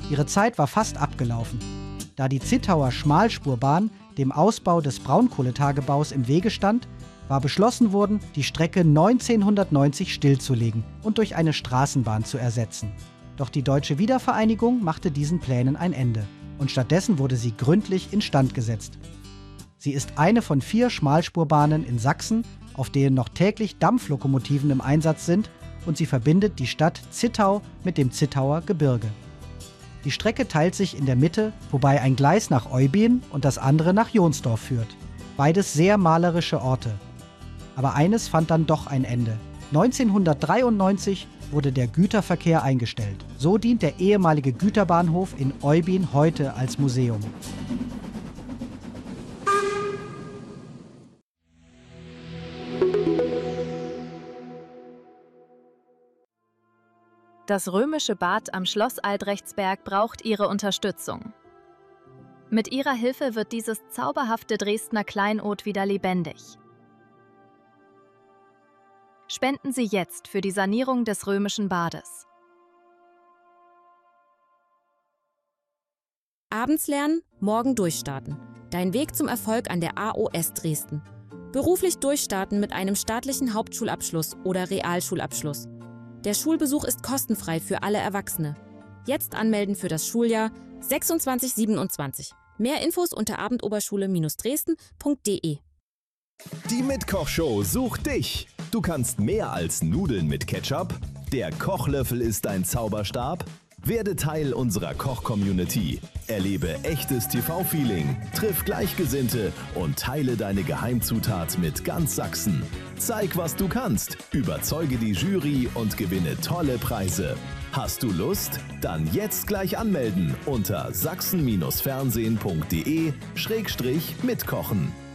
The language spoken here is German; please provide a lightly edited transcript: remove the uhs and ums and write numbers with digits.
Ihre Zeit war fast abgelaufen. Da die Zittauer Schmalspurbahn dem Ausbau des Braunkohletagebaus im Wege stand, war beschlossen worden, die Strecke 1990 stillzulegen und durch eine Straßenbahn zu ersetzen. Doch die deutsche Wiedervereinigung machte diesen Plänen ein Ende und stattdessen wurde sie gründlich instand gesetzt. Sie ist eine von 4 Schmalspurbahnen in Sachsen, auf denen noch täglich Dampflokomotiven im Einsatz sind, und sie verbindet die Stadt Zittau mit dem Zittauer Gebirge. Die Strecke teilt sich in der Mitte, wobei ein Gleis nach Eubin und das andere nach Jonsdorf führt. Beides sehr malerische Orte. Aber eines fand dann doch ein Ende. 1993 wurde der Güterverkehr eingestellt. So dient der ehemalige Güterbahnhof in Eubin heute als Museum. Das römische Bad am Schloss Albrechtsberg braucht Ihre Unterstützung. Mit Ihrer Hilfe wird dieses zauberhafte Dresdner Kleinod wieder lebendig. Spenden Sie jetzt für die Sanierung des römischen Bades. Abends lernen, morgen durchstarten. Dein Weg zum Erfolg an der AOS Dresden. Beruflich durchstarten mit einem staatlichen Hauptschulabschluss oder Realschulabschluss. Der Schulbesuch ist kostenfrei für alle Erwachsene. Jetzt anmelden für das Schuljahr 26/27. Mehr Infos unter abendoberschule-dresden.de. Die Mitkochshow sucht dich. Du kannst mehr als Nudeln mit Ketchup. Der Kochlöffel ist dein Zauberstab. Werde Teil unserer Koch-Community. Erlebe echtes TV-Feeling, triff Gleichgesinnte und teile deine Geheimzutat mit ganz Sachsen. Zeig, was du kannst, überzeuge die Jury und gewinne tolle Preise. Hast du Lust? Dann jetzt gleich anmelden unter sachsen-fernsehen.de/mitkochen.